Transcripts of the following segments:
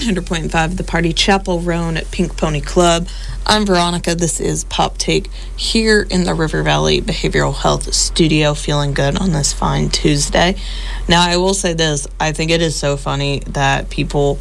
100.5 The Party, Chapel Roan at Pink Pony Club. I'm Veronica. This is Pop Take here in the River Valley Behavioral Health Studio, feeling good on this fine Tuesday. Now, I will say this. I think it is so funny that people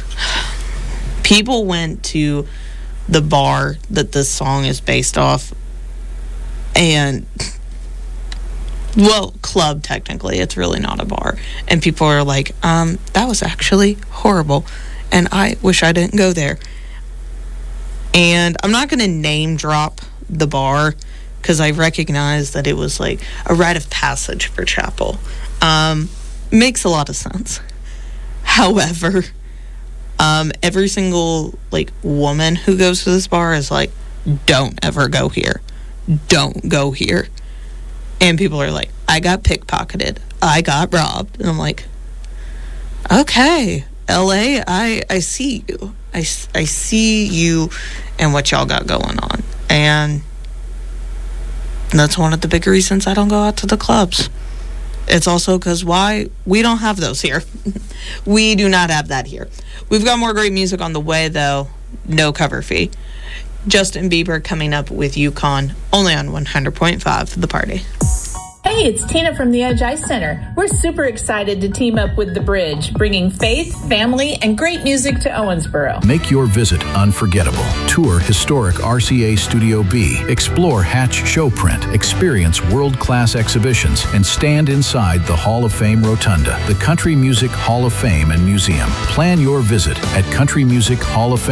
went to the bar that this song is based off and... Well, club, technically. It's really not a bar. And people are like, that was actually horrible. And I wish I didn't go there. And I'm not going to name drop the bar because I recognize that it was like a rite of passage for Chapel. Makes a lot of sense. However, every single like woman who goes to this bar is like, don't ever go here. Don't go here. And people are like, I got pickpocketed. I got robbed. And I'm like, okay, LA, I see you. I see you and what y'all got going on. And that's one of the big reasons I don't go out to the clubs. It's also because why? We don't have those here. We do not have that here. We've got more great music on the way, though. No cover fee. Justin Bieber coming up with Yukon, only on 100.5 The Party. Hey, it's Tina from the Edge Ice Center. We're super excited to team up with The Bridge, bringing faith, family, and great music to Owensboro. Make your visit unforgettable. Tour historic RCA Studio B. Explore Hatch Showprint. Experience world-class exhibitions and stand inside the Hall of Fame Rotunda, the Country Music Hall of Fame and Museum. Plan your visit at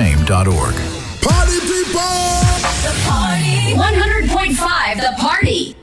countrymusichofoffame.org. Party people! The Party! 100.5 The Party!